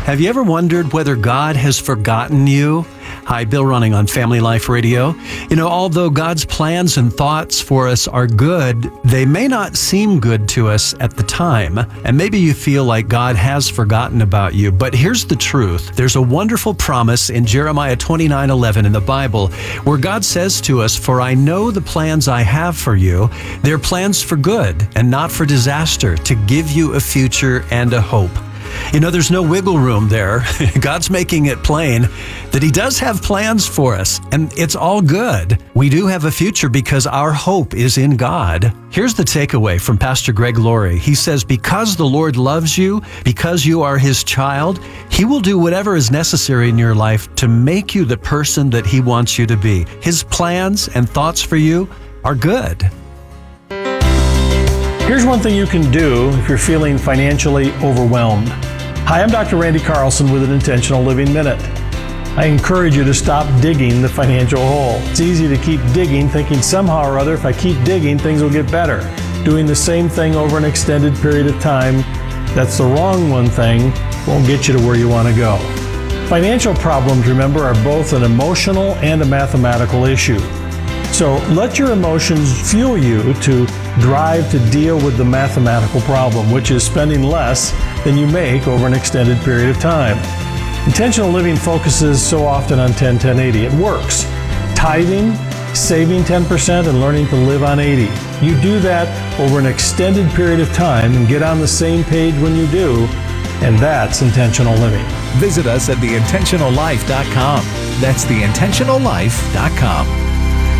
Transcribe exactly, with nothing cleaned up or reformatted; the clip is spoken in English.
Have you ever wondered whether God has forgotten you? Hi, Bill Running on Family Life Radio. You know, although God's plans and thoughts for us are good, they may not seem good to us at the time. And maybe you feel like God has forgotten about you. But here's the truth. There's a wonderful promise in Jeremiah twenty-nine eleven in the Bible where God says to us, "For I know the plans I have for you. They're plans for good and not for disaster, to give you a future and a hope." You know, there's no wiggle room there. God's making it plain that He does have plans for us, and it's all good. We do have a future because our hope is in God. Here's the takeaway from Pastor Greg Laurie. He says, because the Lord loves you, because you are His child, He will do whatever is necessary in your life to make you the person that He wants you to be. His plans and thoughts for you are good. Here's one thing you can do if you're feeling financially overwhelmed. Hi, I'm Doctor Randy Carlson with an Intentional Living Minute. I encourage you to stop digging the financial hole. It's easy to keep digging, thinking somehow or other, if I keep digging, things will get better. Doing the same thing over an extended period of time, that's the wrong one thing, won't get you to where you want to go. Financial problems, remember, are both an emotional and a mathematical issue. So let your emotions fuel you to drive to deal with the mathematical problem, which is spending less than you make over an extended period of time. Intentional living focuses so often on ten ten eighty. It works. Tithing, saving ten percent, and learning to live on eighty. You do that over an extended period of time and get on the same page when you do, and that's intentional living. Visit us at the intentional life dot com. That's the intentional life dot com.